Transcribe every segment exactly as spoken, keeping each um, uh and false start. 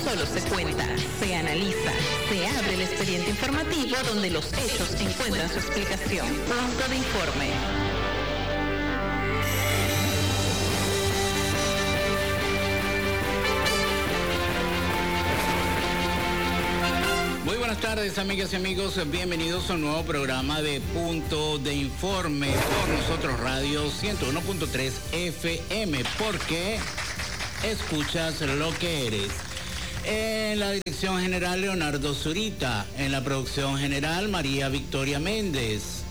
solo se cuenta, se analiza, se abre el expediente informativo donde los hechos encuentran su explicación. Punto de informe. Muy buenas tardes, amigas y amigos. Bienvenidos a un nuevo programa de Punto de Informe por Nosotros Radio ciento uno punto tres F M, porque escuchas lo que eres. En la dirección general, Leonardo Zurita. En la producción general, María Victoria Méndez.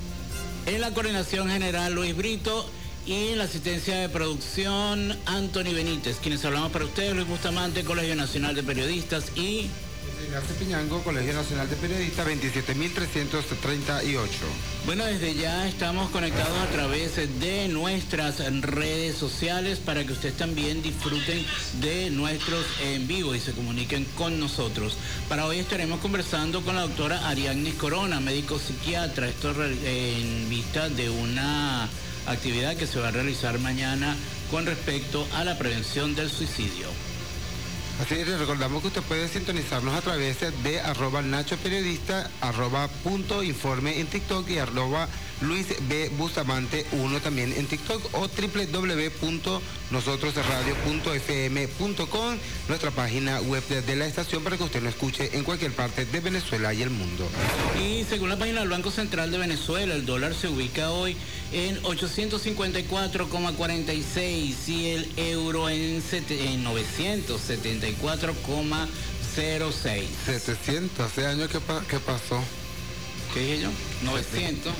En la coordinación general, Luis Brito. Y en la asistencia de producción, Anthony Benítez. Quienes hablamos para ustedes, Luis Bustamante, Colegio Nacional de Periodistas, y Ignacio Piñango, Colegio Nacional de Periodistas, veintisiete mil trescientos treinta y ocho. Bueno, desde ya estamos conectados a través de nuestras redes sociales para que ustedes también disfruten de nuestros en vivo y se comuniquen con nosotros. Para hoy estaremos conversando con la doctora Ariadne Corona, médico psiquiatra, esto en vista de una actividad que se va a realizar mañana con respecto a la prevención del suicidio. Así es, les recordamos que usted puede sintonizarnos a través de arroba Nacho Periodista, arroba punto informe en TikTok y arroba Luis B. Bustamante uno también en TikTok o doble u doble u doble u punto nosotros radio punto f m punto com, nuestra página web de la estación, para que usted nos escuche en cualquier parte de Venezuela y el mundo. Y según la página del Banco Central de Venezuela, el dólar se ubica hoy en ochocientos cincuenta y cuatro coma cuarenta y seis y el euro en, en novecientos setenta y cuatro coma cero seis. setecientos, hace años que, pa que pasó. ¿Qué dije yo? novecientos.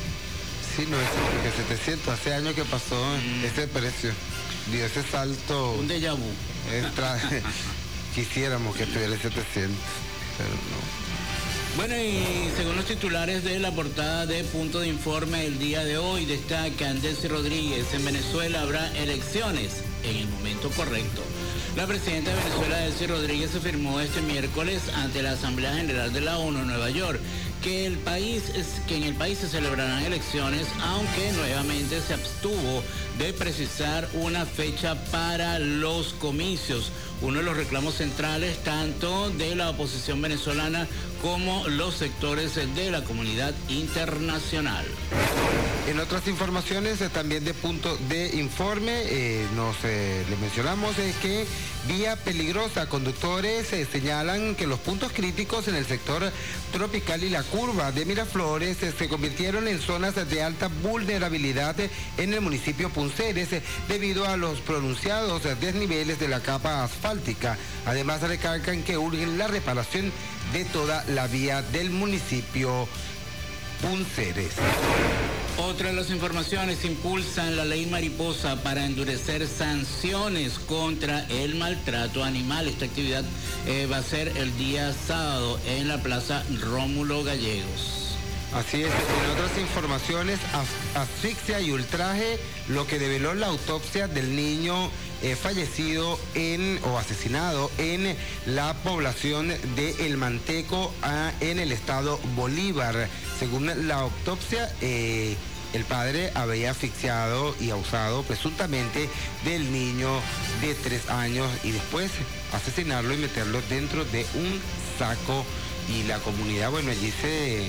Sí, novecientos, porque setecientos, hace años que pasó mm. ese precio. Dio ese salto. Un déjà vu. Extra, quisiéramos que estuviera setecientos, pero no. Bueno, y según los titulares de la portada de Punto de Informe el día de hoy, destacan Delcy Rodríguez: en Venezuela habrá elecciones en el momento correcto. La presidenta de Venezuela, Delcy Rodríguez, afirmó este miércoles ante la Asamblea General de la ONU en Nueva York que el país que en el país se celebrarán elecciones, aunque nuevamente se abstuvo de precisar una fecha para los comicios, uno de los reclamos centrales tanto de la oposición venezolana como los sectores de la comunidad internacional. En otras informaciones eh, también de Punto de Informe, eh, nos eh, le mencionamos eh, que vía peligrosa, conductores eh, señalan que los puntos críticos en el sector tropical y la curva de Miraflores eh, se convirtieron en zonas de alta vulnerabilidad eh, en el municipio Punceres eh, debido a los pronunciados eh, desniveles de la capa asfáltica. Además recalcan que urgen la reparación de toda la vía del municipio Punceres. Otra de las informaciones: impulsan la ley mariposa para endurecer sanciones contra el maltrato animal. Esta actividad eh, va a ser el día sábado en la Plaza Rómulo Gallegos. Así es, en otras informaciones, asfixia y ultraje, lo que develó la autopsia del niño eh, fallecido en o asesinado en la población de El Manteco, a, en el estado Bolívar. Según la autopsia, eh, el padre había asfixiado y abusado presuntamente del niño de tres años y después asesinarlo y meterlo dentro de un saco, y la comunidad, bueno, allí se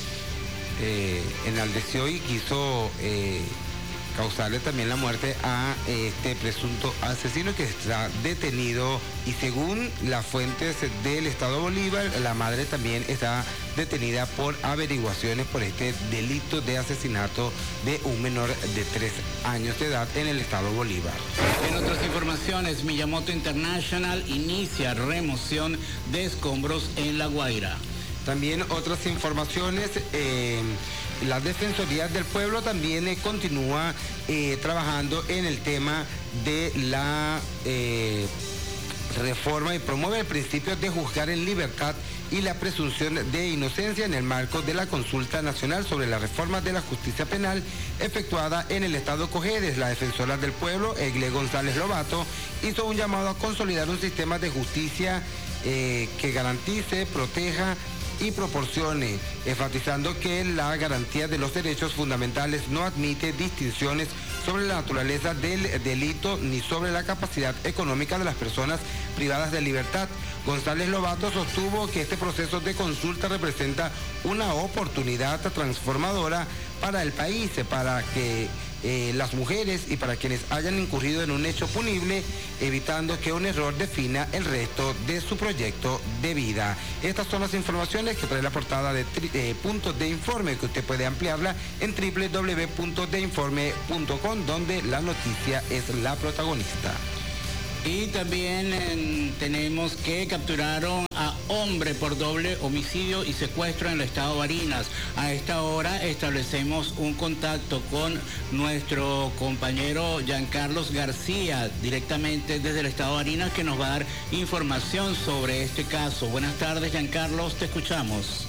eh, enalteció y quiso eh, causarle también la muerte a este presunto asesino, que está detenido, y según las fuentes del estado Bolívar, la madre también está detenida por averiguaciones por este delito de asesinato de un menor de tres años de edad en el estado Bolívar. En otras informaciones, Miyamoto International inicia remoción de escombros en La Guaira. También otras informaciones, eh, la Defensoría del Pueblo también eh, continúa eh, trabajando en el tema de la eh, reforma y promueve el principio de juzgar en libertad y la presunción de inocencia en el marco de la consulta nacional sobre la reforma de la justicia penal efectuada en el estado Cojedes. La defensora del pueblo, Egle González Lobato, hizo un llamado a consolidar un sistema de justicia eh, que garantice, proteja y proporcione, enfatizando que la garantía de los derechos fundamentales no admite distinciones sobre la naturaleza del delito ni sobre la capacidad económica de las personas privadas de libertad. González Lobato sostuvo que este proceso de consulta representa una oportunidad transformadora para el país, para que eh, las mujeres y para quienes hayan incurrido en un hecho punible, evitando que un error defina el resto de su proyecto de vida. Estas son las informaciones que trae la portada de eh, Puntos de Informe, que usted puede ampliarla en doble u doble u doble u punto de informe punto com, donde la noticia es la protagonista. Y también eh, tenemos que capturaron a hombre por doble homicidio y secuestro en el estado Barinas. A esta hora establecemos un contacto con nuestro compañero Giancarlos García, directamente desde el estado Barinas, que nos va a dar información sobre este caso. Buenas tardes, Giancarlos, te escuchamos.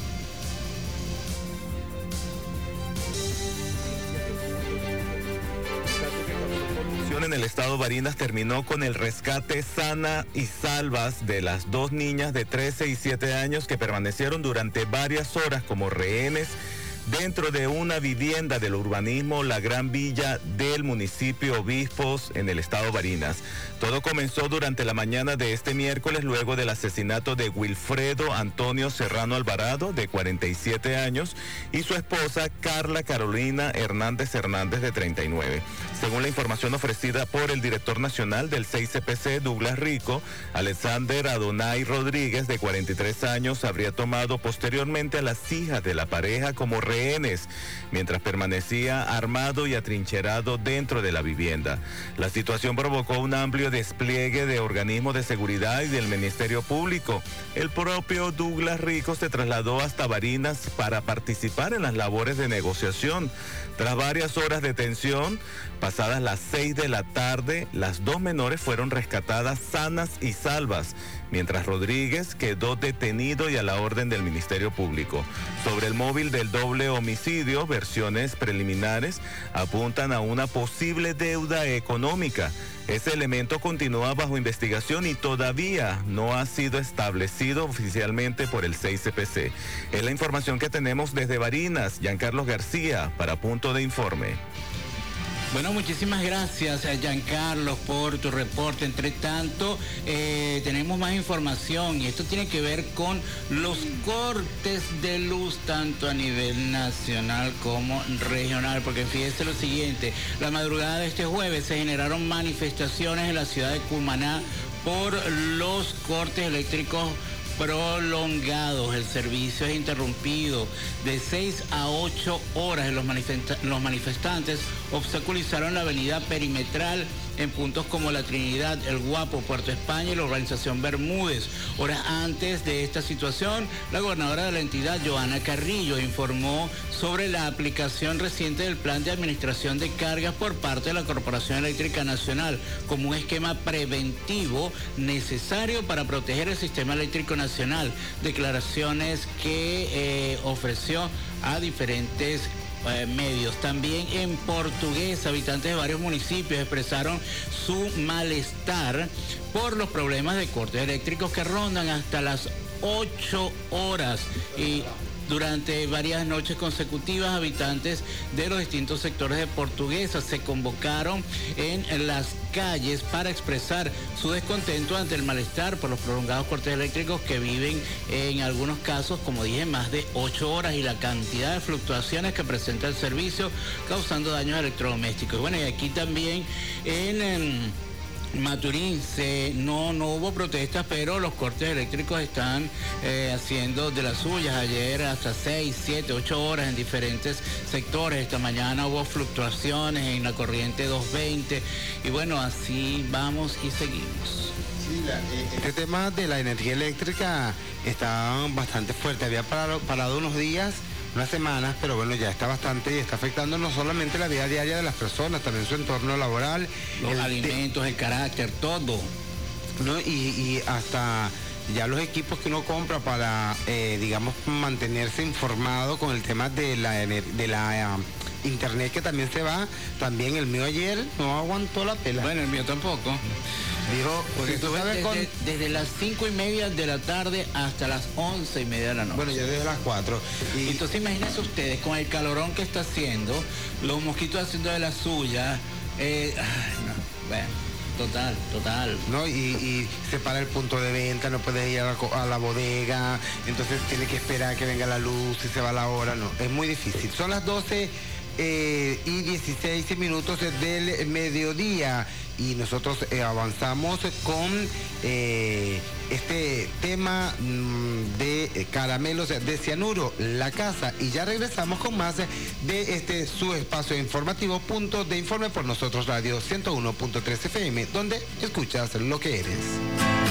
En el estado Barinas terminó con el rescate sana y salvas de las dos niñas de trece y siete años que permanecieron durante varias horas como rehenes dentro de una vivienda del urbanismo La Gran Villa del municipio Obispos en el estado Barinas. Todo comenzó durante la mañana de este miércoles luego del asesinato de Wilfredo Antonio Serrano Alvarado, de cuarenta y siete años, y su esposa Carla Carolina Hernández Hernández, de treinta y nueve. Según la información ofrecida por el director nacional del seis C P C, Douglas Rico, Alexander Adonai Rodríguez, de cuarenta y tres años, habría tomado posteriormente a las hijas de la pareja como rehenes, mientras permanecía armado y atrincherado dentro de la vivienda. La situación provocó un amplio despliegue de organismos de seguridad y del Ministerio Público. El propio Douglas Rico se trasladó hasta Barinas para participar en las labores de negociación. Tras varias horas de tensión, pasadas las seis de la tarde, las dos menores fueron rescatadas sanas y salvas, mientras Rodríguez quedó detenido y a la orden del Ministerio Público. Sobre el móvil del doble homicidio, versiones preliminares apuntan a una posible deuda económica. Ese elemento continúa bajo investigación y todavía no ha sido establecido oficialmente por el seis C P C. Es la información que tenemos desde Barinas. Giancarlos García, para Punto de Informe. Bueno, muchísimas gracias, Giancarlos, por tu reporte. Entre tanto, eh, tenemos más información y esto tiene que ver con los cortes de luz tanto a nivel nacional como regional, porque fíjese lo siguiente: la madrugada de este jueves se generaron manifestaciones en la ciudad de Cumaná por los cortes eléctricos prolongados. El servicio es interrumpido de seis a ocho horas. Los, manifesta- los manifestantes obstaculizaron la avenida perimetral en puntos como La Trinidad, El Guapo, Puerto España y la urbanización Bermúdez. Horas antes de esta situación, la gobernadora de la entidad, Joana Carrillo, informó sobre la aplicación reciente del plan de administración de cargas por parte de la Corporación Eléctrica Nacional como un esquema preventivo necesario para proteger el sistema eléctrico nacional. Declaraciones que eh, ofreció a diferentes Eh, medios. También en Portuguesa, habitantes de varios municipios expresaron su malestar por los problemas de cortes eléctricos que rondan hasta las ocho horas y durante varias noches consecutivas. Habitantes de los distintos sectores de Portuguesa se convocaron en las calles para expresar su descontento ante el malestar por los prolongados cortes eléctricos que viven en algunos casos, como dije, más de ocho horas y la cantidad de fluctuaciones que presenta el servicio, causando daños electrodomésticos. Bueno, y aquí también en... en Maturín se, no, no hubo protestas, pero los cortes eléctricos están eh, haciendo de las suyas. Ayer hasta seis, siete, ocho horas en diferentes sectores. Esta mañana hubo fluctuaciones en la corriente doscientos veinte. Y bueno, así vamos y seguimos. Sí, la, este tema de la energía eléctrica está bastante fuerte. Había parado, parado unos días, unas semanas, pero bueno, ya está bastante y está afectando no solamente la vida diaria de las personas, también su entorno laboral. Los el alimentos, el carácter, todo. ¿No? Y, y hasta ya los equipos que uno compra para, eh, digamos, mantenerse informado con el tema de la, de la uh, internet que también se va. También el mío ayer no aguantó la pela. Bueno, el mío tampoco. Dijo, porque si tú estuve sabes desde, con... desde las cinco y media de la tarde hasta las once y media de la noche. Bueno, ya desde las cuatro. Y entonces imagínense ustedes, con el calorón que está haciendo, los mosquitos haciendo de la suya, Eh, no, bueno, total, total. ¿No? Y, y se para el punto de venta, no puede ir a la, a la bodega, entonces tiene que esperar que venga la luz y se va la hora, no, es muy difícil. Son las doce eh, y dieciséis minutos del mediodía y nosotros eh, avanzamos con eh, este tema mmm, de caramelos de cianuro, la casa, y ya regresamos con más de este su espacio informativo, Punto de Informe por Nosotros Radio ciento uno punto tres F M, donde escuchas lo que eres.